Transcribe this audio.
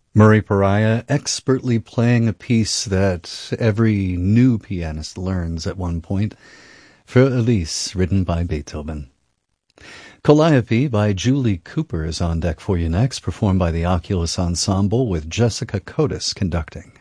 Murray Pariah expertly playing a piece that every new pianist learns at one point, Für Elise, written by Beethoven. Calliope by Julie Cooper is on deck for you next, performed by the Oculus Ensemble with Jessica Cotis conducting.